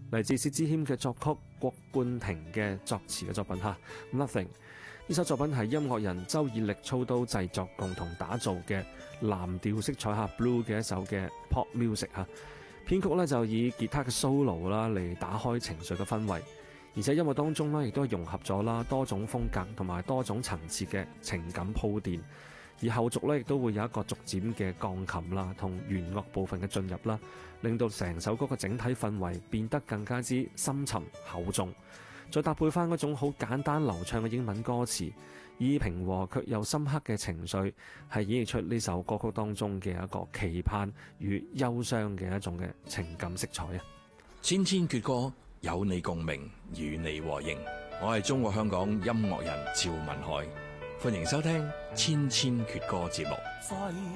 嚟自薛之謙嘅作曲，郭冠廷嘅作詞嘅作品嚇。Nothing 呢首作品係音樂人周以力操刀製作，共同打造嘅藍調色彩下 blue 嘅一首嘅 pop music 嚇。編曲咧就以吉他嘅 solo 啦嚟打開情緒嘅氛圍，而且音樂當中咧亦都融合咗啦多種風格同埋多種層次嘅情感鋪墊。而後續咧亦都會有一個逐漸嘅鋼琴啦同弦樂部分嘅進入啦，令到成首歌嘅整體氛圍變得更加之深沉厚重。再搭配翻嗰種好簡單流暢嘅英文歌詞，以平和卻又深刻嘅情緒，係演繹出呢首歌曲當中嘅一個期盼與憂傷嘅一種嘅情感色彩啊！ 千千闕歌，有你共鳴，與你和應。我係中國香港音樂人趙文海，歡迎收聽千千闕歌節目。